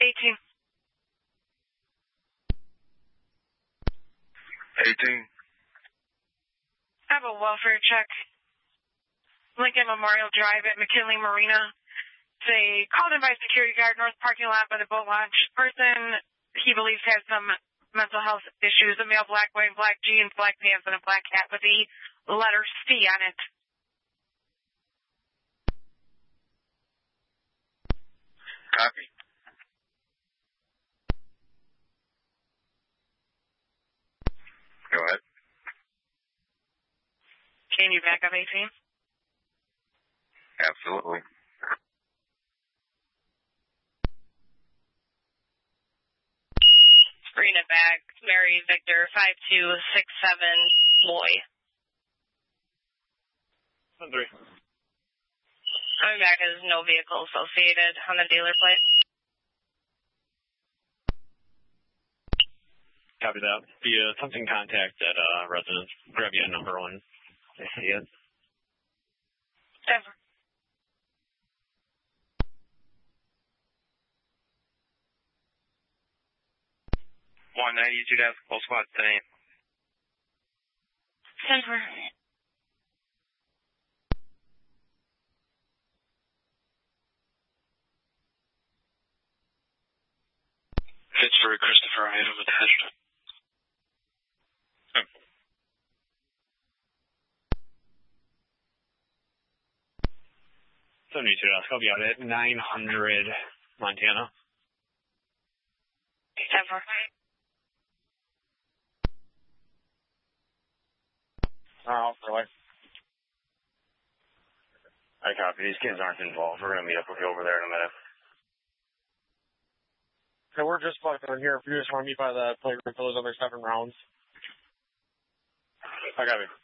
18. 18. I have a welfare check. Lincoln Memorial Drive at McKinley Marina. They called in by security guard, north parking lot by the boat launch. Person he believes has some mental health issues. A male, black, wearing black jeans, black pants, and a black hat with the letter C on it. Copy. Go ahead. Can you back up 18? Absolutely. Bring it back. Mary Victor 5267 Loy. 3. Coming back as no vehicle associated on the dealer plate. Copy that. Be attempting contact at residence. Grab you a number one. Yes. Denver. 192 to full squad today. Denver. Pittsburgh, Christopher, I have attached. 72 desk. I'll be out at 900 Montana. Denver. Really? I copy. These kids aren't involved. We're going to meet up with you over there in a minute. Okay, we're just fucking on here. If you just want to meet by the playground for those other 7 rounds. I got it.